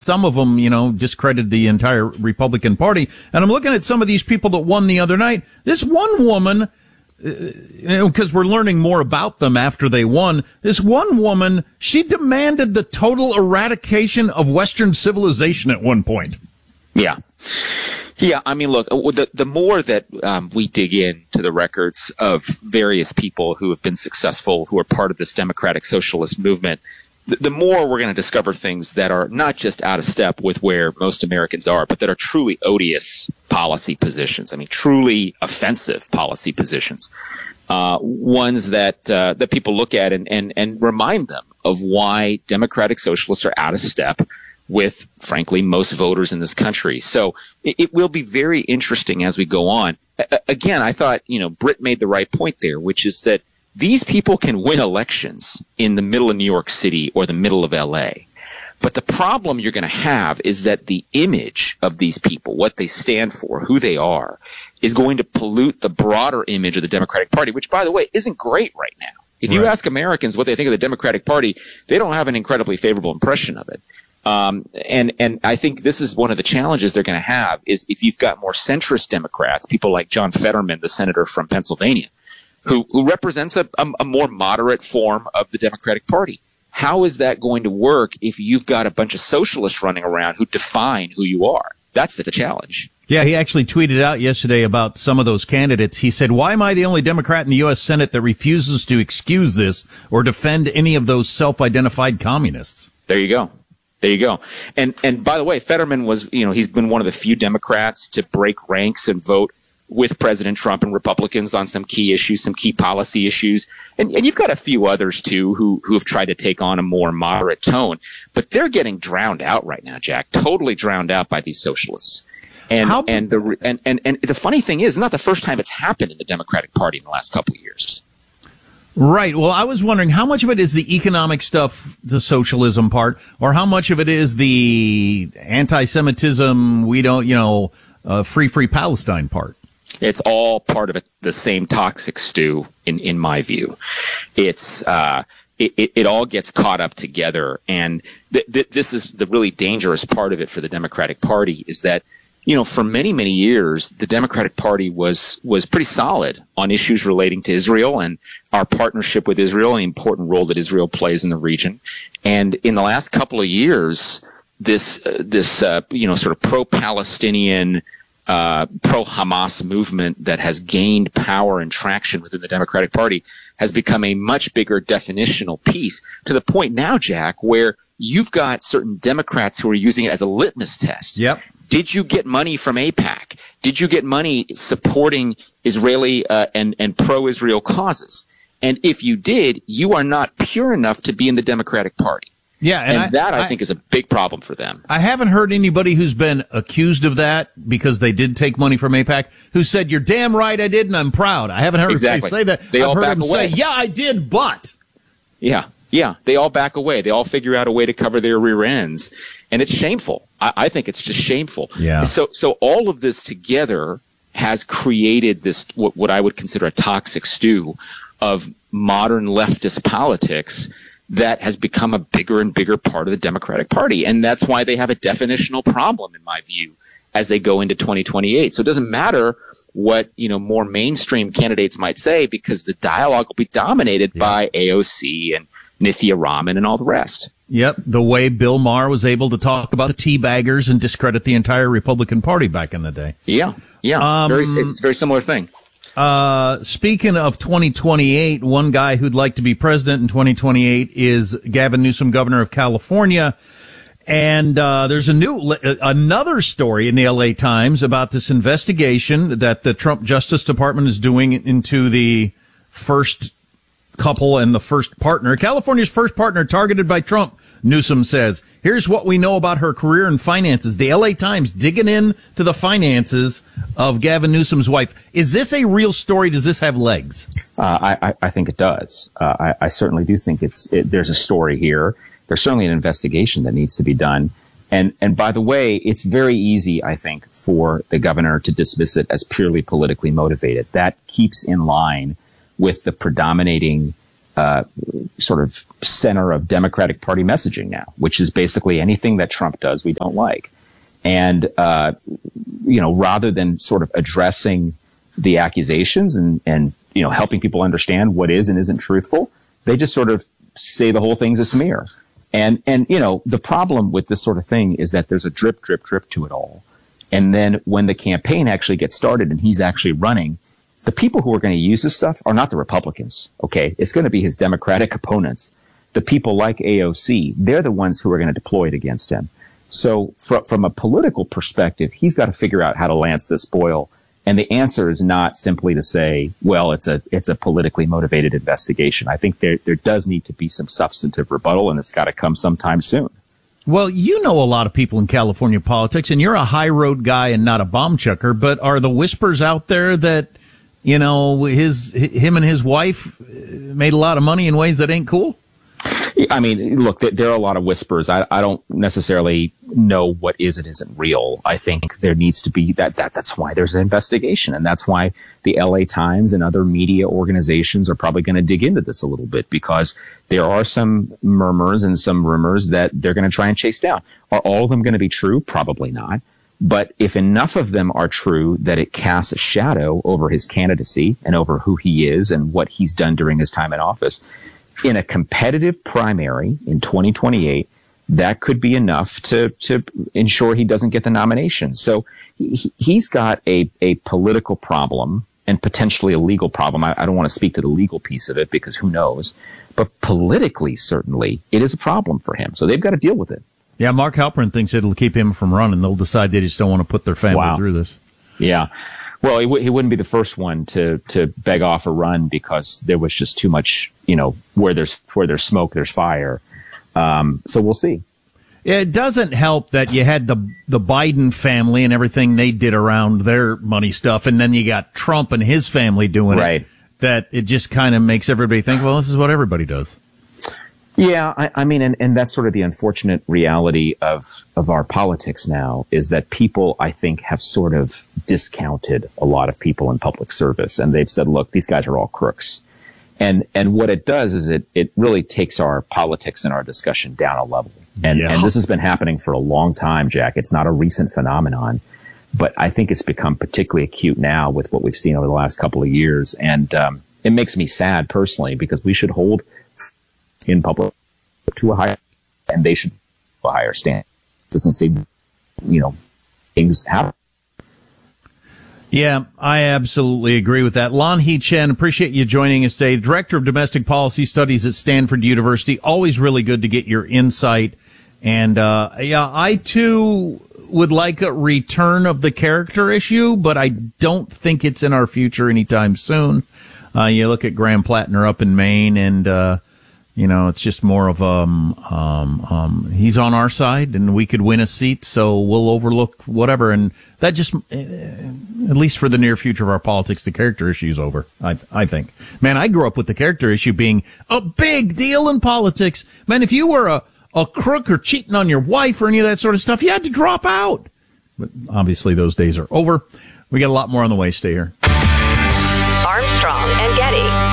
some of them, discredited the entire Republican Party. And I'm looking at some of these people that won the other night. This one woman, because we're learning more about them after they won. This one woman, she demanded the total eradication of Western civilization at one point. Yeah. Yeah, I mean, look, the more that we dig into the records of various people who have been successful, who are part of this democratic socialist movement, the more we're going to discover things that are not just out of step with where most Americans are, but that are truly odious policy positions. I mean, truly offensive policy positions. Ones that people look at and remind them of why democratic socialists are out of step with, frankly, most voters in this country. So it will be very interesting as we go on. Again, I thought, Britt made the right point there, which is that these people can win elections in the middle of New York City or the middle of LA. But the problem you're going to have is that the image of these people, what they stand for, who they are, is going to pollute the broader image of the Democratic Party, which, by the way, isn't great right now. If you ask Americans what they think of the Democratic Party, they don't have an incredibly favorable impression of it. And I think this is one of the challenges they're going to have is if you've got more centrist Democrats, people like John Fetterman, the senator from Pennsylvania, who represents a more moderate form of the Democratic Party. How is that going to work if you've got a bunch of socialists running around who define who you are? That's the challenge. Yeah, he actually tweeted out yesterday about some of those candidates. He said, "Why am I the only Democrat in the U.S. Senate that refuses to excuse this or defend any of those self-identified communists?" There you go. There you go. And by the way, Fetterman was, he's been one of the few Democrats to break ranks and vote with President Trump and Republicans on some key issues, some key policy issues. And you've got a few others, too, who have tried to take on a more moderate tone. But they're getting drowned out right now, Jack, totally drowned out by these socialists. And the funny thing is, not the first time it's happened in the Democratic Party in the last couple of years. Right. Well, I was wondering how much of it is the economic stuff, the socialism part, or how much of it is the anti-Semitism, free Palestine part? It's all part of the same toxic stew, in my view. It's it all gets caught up together, and this is the really dangerous part of it for the Democratic Party is that for many, many years, the Democratic Party was pretty solid on issues relating to Israel and our partnership with Israel and the important role that Israel plays in the region. And in the last couple of years, this sort of pro-Palestinian, pro-Hamas movement that has gained power and traction within the Democratic Party has become a much bigger definitional piece to the point now, Jack, where you've got certain Democrats who are using it as a litmus test. Yep. Did you get money from AIPAC? Did you get money supporting Israeli and pro-Israel causes? And if you did, you are not pure enough to be in the Democratic Party. Yeah, and I think is a big problem for them. I haven't heard anybody who's been accused of that because they did take money from AIPAC who said, "You're damn right I did, and I'm proud." I haven't heard anybody say that. They all heard back them away. say, "Yeah, I did, but." Yeah, they all back away. They all figure out a way to cover their rear ends, and it's shameful. I think it's just shameful. Yeah. So all of this together has created this what I would consider a toxic stew of modern leftist politics that has become a bigger and bigger part of the Democratic Party. And that's why they have a definitional problem, in my view, as they go into 2028. So it doesn't matter what, more mainstream candidates might say, because the dialogue will be dominated by AOC and Nithya Raman and all the rest. Yep. The way Bill Maher was able to talk about the teabaggers and discredit the entire Republican Party back in the day. Yeah. It's a very similar thing. Speaking of 2028, one guy who'd like to be president in 2028 is Gavin Newsom, governor of California. And there's another story in the LA Times about this investigation that the Trump Justice Department is doing into the first couple and the first partner. California's first partner targeted by Trump, Newsom says. Here's what we know about her career and finances. The LA Times digging in to the finances of Gavin Newsom's wife. Is this a real story? Does this have legs? I think it does. I certainly do think there's a story here. There's certainly an investigation that needs to be done. And by the way, it's very easy, I think, for the governor to dismiss it as purely politically motivated. That keeps in line with the predominating sort of center of Democratic Party messaging now, which is basically anything that Trump does, we don't like. And, rather than sort of addressing the accusations and helping people understand what is and isn't truthful, they just sort of say the whole thing's a smear. And the problem with this sort of thing is that there's a drip, drip, drip to it all. And then when the campaign actually gets started and he's actually running, the people who are going to use this stuff are not the Republicans. Okay. It's going to be his Democratic opponents. The people like AOC, they're the ones who are going to deploy it against him. So from a political perspective, he's got to figure out how to lance this boil. And the answer is not simply to say, well, it's a politically motivated investigation. I think there does need to be some substantive rebuttal, and it's got to come sometime soon. Well, you know a lot of people in California politics, and you're a high road guy and not a bomb chucker, but are the whispers out there that, him and his wife made a lot of money in ways that ain't cool? I mean, look, there are a lot of whispers. I don't necessarily know what is and isn't real. I think there needs to be that's why there's an investigation. And that's why the LA Times and other media organizations are probably going to dig into this a little bit, because there are some murmurs and some rumors that they're going to try and chase down. Are all of them going to be true? Probably not. But if enough of them are true that it casts a shadow over his candidacy and over who he is and what he's done during his time in office, in a competitive primary in 2028, that could be enough to ensure he doesn't get the nomination. So he's got a political problem and potentially a legal problem. I don't want to speak to the legal piece of it because who knows. But politically, certainly, it is a problem for him. So they've got to deal with it. Yeah, Mark Halperin thinks it'll keep him from running. They'll decide they just don't want to put their family through this. Yeah. Well, he wouldn't be the first one to beg off a run because there was just too much, where there's smoke, there's fire. So we'll see. It doesn't help that you had the Biden family and everything they did around their money stuff, and then you got Trump and his family doing it. That it just kind of makes everybody think, well, this is what everybody does. Yeah, I mean, and that's sort of the unfortunate reality of our politics now, is that people, I think, have sort of discounted a lot of people in public service, and they've said, look, these guys are all crooks. And what it does is it really takes our politics and our discussion down a level. And this has been happening for a long time, Jack. It's not a recent phenomenon, but I think it's become particularly acute now with what we've seen over the last couple of years. And it makes me sad personally, because we should hold in public to a higher, and they should to a higher standard. It doesn't say, things happen. Yeah, I absolutely agree with that. Lan Hee Chen, appreciate you joining us today. Director of Domestic Policy Studies at Stanford University. Always really good to get your insight. And, I too would like a return of the character issue, but I don't think it's in our future anytime soon. You look at Graham Plattner up in Maine, and, it's just more of he's on our side and we could win a seat, so we'll overlook whatever. And that just, at least for the near future of our politics, the character issue is over, I think. Man, I grew up with the character issue being a big deal in politics. Man, if you were a crook or cheating on your wife or any of that sort of stuff, you had to drop out. But obviously those days are over. We got a lot more on the way. Stay here. Armstrong and Getty.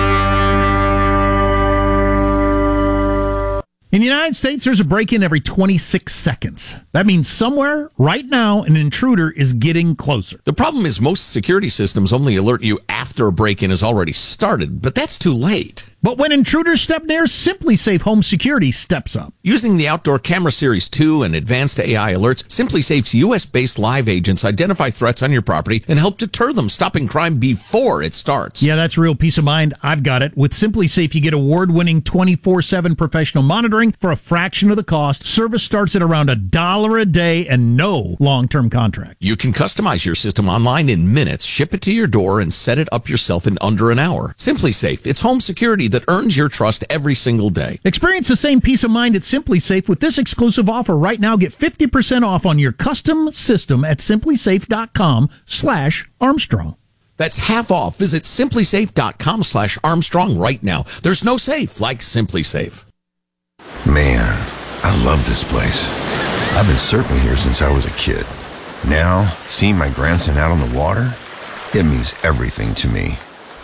In the United States, there's a break-in every 26 seconds. That means somewhere, right now, an intruder is getting closer. The problem is most security systems only alert you after a break-in has already started, but that's too late. But when intruders step near, SimpliSafe Home Security steps up. Using the Outdoor Camera Series 2 and advanced AI alerts, SimpliSafe's U.S.-based live agents identify threats on your property and help deter them, stopping crime before it starts. Yeah, that's real peace of mind. I've got it. With SimpliSafe, you get award-winning 24/7 professional monitoring for a fraction of the cost. Service starts at around $1 a day and no long-term contract. You can customize your system online in minutes, ship it to your door, and set it up yourself in under an hour. SimpliSafe, it's home security that earns your trust every single day. Experience the same peace of mind at SimpliSafe with this exclusive offer right now. Get 50% off on your custom system at simplisafe.com/Armstrong. That's half off. Visit simplisafe.com/Armstrong right now. There's no safe like SimpliSafe. Man, I love this place. I've been surfing here since I was a kid. Now, seeing my grandson out on the water, it means everything to me.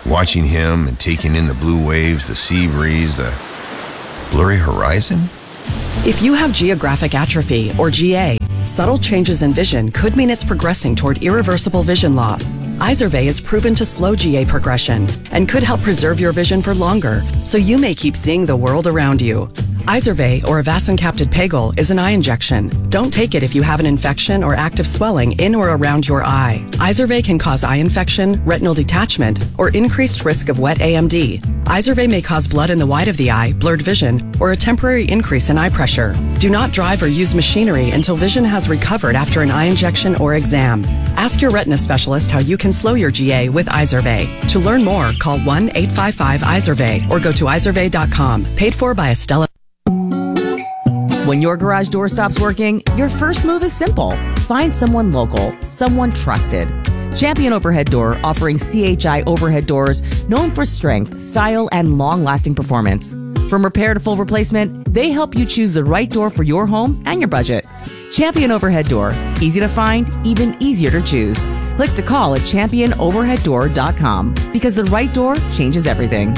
Watching him and taking in the blue waves, the sea breeze, the blurry horizon? If you have geographic atrophy, or GA, subtle changes in vision could mean it's progressing toward irreversible vision loss. Izervay is proven to slow GA progression and could help preserve your vision for longer, so you may keep seeing the world around you. Izervay, or avacincaptad pegol, is an eye injection. Don't take it if you have an infection or active swelling in or around your eye. Izervay can cause eye infection, retinal detachment, or increased risk of wet AMD. Izervay may cause blood in the white of the eye, blurred vision, or a temporary increase in eye pressure. Do not drive or use machinery until vision has recovered after an eye injection or exam. Ask your retina specialist how you can slow your GA with Izervay. To learn more, call 1-855-IZERVAY or go to izervay.com. Paid for by Estella. When your garage door stops working, your first move is simple. Find someone local, someone trusted. Champion Overhead Door, offering CHI overhead doors known for strength, style, and long-lasting performance. From repair to full replacement, they help you choose the right door for your home and your budget. Champion Overhead Door. Easy to find, even easier to choose. Click to call at championoverheaddoor.com because the right door changes everything.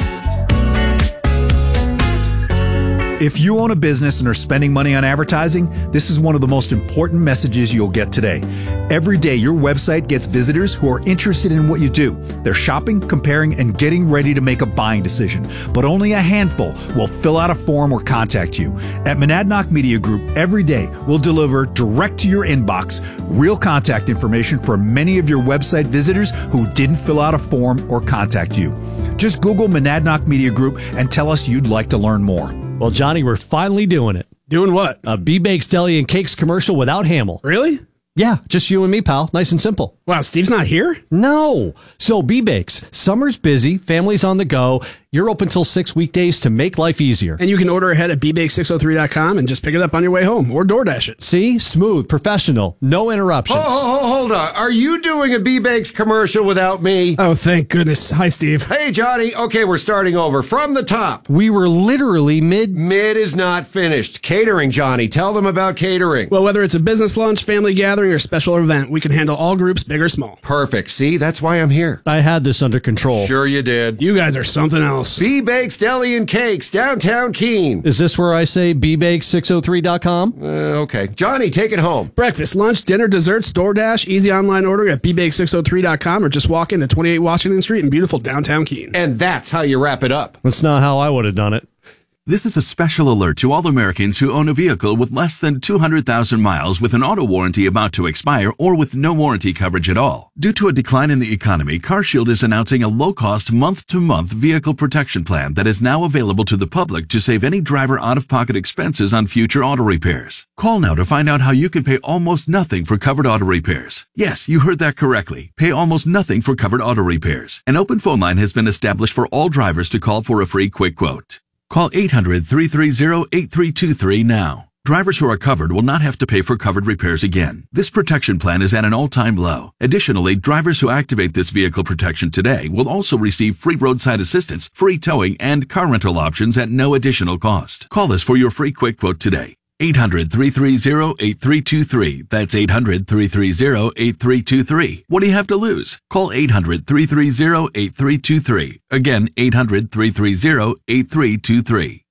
If you own a business and are spending money on advertising, this is one of the most important messages you'll get today. Every day, your website gets visitors who are interested in what you do. They're shopping, comparing, and getting ready to make a buying decision. But only a handful will fill out a form or contact you. At Monadnock Media Group, every day, we'll deliver direct to your inbox real contact information for many of your website visitors who didn't fill out a form or contact you. Just Google Monadnock Media Group and tell us you'd like to learn more. Well, Johnny, we're finally doing it. Doing what? A B-Bakes Deli and Cakes commercial without Hamill. Really? Yeah, just you and me, pal. Nice and simple. Wow, Steve's not here? No. So B-Bakes. Summer's busy. Family's on the go. You're open till 6 weekdays to make life easier. And you can order ahead at bbake603.com and just pick it up on your way home or DoorDash it. See? Smooth, professional, no interruptions. Hold on. Are you doing a B-Bakes commercial without me? Oh, thank goodness. Hi, Steve. Hey, Johnny. Okay, we're starting over. From the top. We were literally mid is not finished. Catering, Johnny. Tell them about catering. Well, whether it's a business lunch, family gathering, or special event, we can handle all groups, big or small. Perfect. See, that's why I'm here. I had this under control. Sure you did. You guys are something else. B-Bakes Deli and Cakes, downtown Keene. Is this where I say bbake603.com? Okay. Johnny, take it home. Breakfast, lunch, dinner, desserts, DoorDash, easy online ordering at bbake603.com or just walk into 28 Washington Street in beautiful downtown Keene. And that's how you wrap it up. That's not how I would have done it. This is a special alert to all Americans who own a vehicle with less than 200,000 miles with an auto warranty about to expire or with no warranty coverage at all. Due to a decline in the economy, CarShield is announcing a low-cost month-to-month vehicle protection plan that is now available to the public to save any driver out-of-pocket expenses on future auto repairs. Call now to find out how you can pay almost nothing for covered auto repairs. Yes, you heard that correctly. Pay almost nothing for covered auto repairs. An open phone line has been established for all drivers to call for a free quick quote. Call 800-330-8323 now. Drivers who are covered will not have to pay for covered repairs again. This protection plan is at an all-time low. Additionally, drivers who activate this vehicle protection today will also receive free roadside assistance, free towing, and car rental options at no additional cost. Call us for your free quick quote today. 800-330-8323. That's 800-330-8323. What do you have to lose? Call 800-330-8323. Again, 800-330-8323.